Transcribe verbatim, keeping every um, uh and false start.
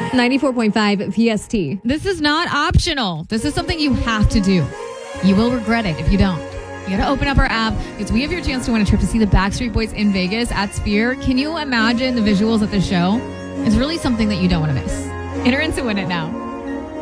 ninety-four point five P S T. This is not optional. This is something you have to do. You will regret it if you don't. You got to open up our app because we have your chance to win a trip to see the Backstreet Boys in Vegas at Sphere. Can you imagine the visuals at the show? It's really something that you don't want to miss. Enter in to win it now.